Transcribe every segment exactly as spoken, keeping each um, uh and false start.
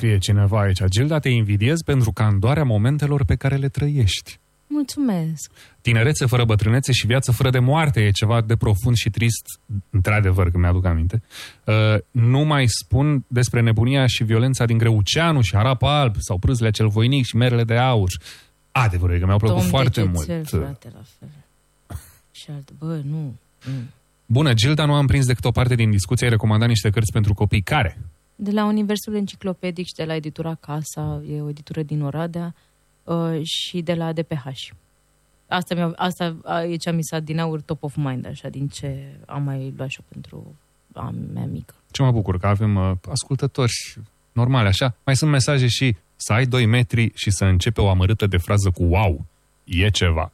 scrie cineva aici. Gilda, te invidiez pentru candoarea momentelor pe care le trăiești. Mulțumesc. Tinerețe fără bătrânețe și viață fără de moarte e ceva de profund și trist, într-adevăr, că mi-aduc aminte. Uh, nu mai spun despre nebunia și violența din Greuceanu și Arapa Alb sau Prâzlea cel voinic și Merele de Aur. Adevărul e că mi-au plăcut Tom foarte Degețel, mult. Frate, la fel. Și alt... Bă, nu. Mm. Bună, Gilda, nu am prins decât o parte din discuție. Ai recomandat niște cărți pentru copii. Care? De la Universul Enciclopedic și de la editura Casa, e o editură din Oradea, uh, și de la D P H. Asta, mi-a, asta e ce am misat din aur top of mind, așa, din ce am mai luat și-o pentru a mea mică. Ce mă bucur că avem uh, ascultători normale, așa. Mai sunt mesaje și să ai doi metri și să începe o amărâtă de frază cu wow. E ceva.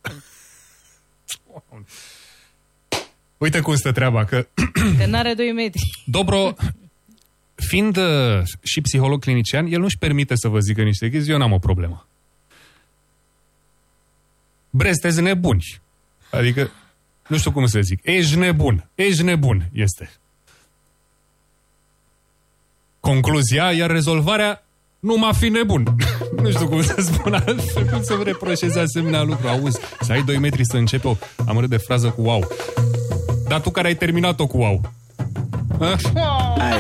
Uite cum stă treaba, că... Că n-are doi metri. Dobro, fiind uh, și psiholog clinician, el nu-și permite să vă zică niște chestii, eu n-am o problemă. Bre, sunteți nebuni. Adică, nu știu cum să zic. Ești nebun. Ești nebun este. Concluzia, iar rezolvarea, nu m-a fi nebun. Nu știu cum să spun altfel, cum să-mi reproșezi asemenea lucru. Auzi, să ai doi metri să începe o amărât de frază cu wow. Dar tu care ai terminat-o cu wow. Ha?